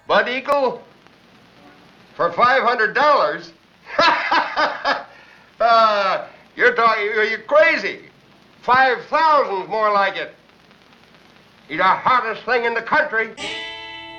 Bud Eagle? For $500? You're crazy. 5,000's more like it. He's the hottest thing in the country.